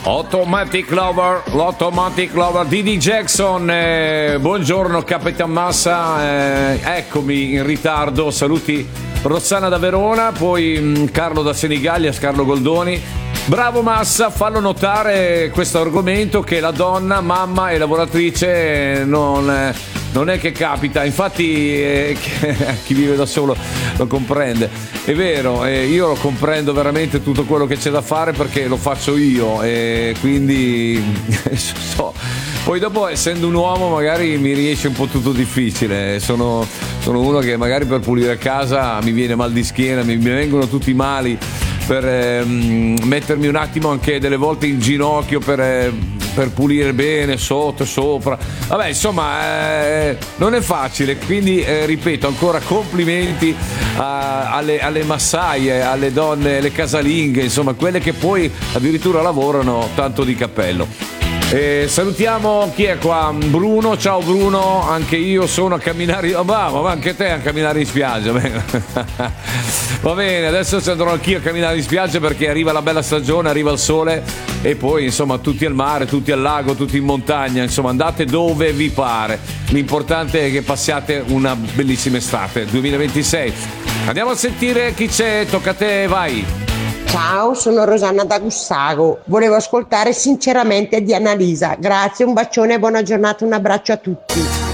Automatic Lover, l'Automatic Lover, Didi Jackson, buongiorno Capitan Massa, eccomi in ritardo, saluti Rossana da Verona, poi Carlo da Senigallia, Carlo Goldoni. Bravo Massa, fallo notare questo argomento che la donna, mamma e lavoratrice non è che capita, infatti chi vive da solo lo comprende, è vero, io lo comprendo veramente tutto quello che c'è da fare perché lo faccio io e quindi so. Poi dopo, essendo un uomo, magari mi riesce un po' tutto difficile. Sono uno che magari per pulire casa mi viene mal di schiena, mi vengono tutti i mali per mettermi un attimo anche delle volte in ginocchio per pulire bene sotto e sopra. Vabbè, insomma, non è facile, quindi ripeto ancora complimenti alle massaie, alle donne, alle casalinghe, insomma quelle che poi addirittura lavorano tanto di cappello. Salutiamo chi è qua? Bruno, ciao Bruno, anche io sono a camminare, ma anche te a camminare in spiaggia. Va bene, adesso andrò anch'io a camminare in spiaggia perché arriva la bella stagione, arriva il sole e poi insomma tutti al mare, tutti al lago, tutti in montagna, insomma andate dove vi pare. L'importante è che passiate una bellissima estate 2026. Andiamo a sentire chi c'è, tocca a te, vai. Ciao, sono Rosanna da Gussago. Volevo ascoltare sinceramente di Annalisa. Grazie, un bacione e buona giornata, un abbraccio a tutti.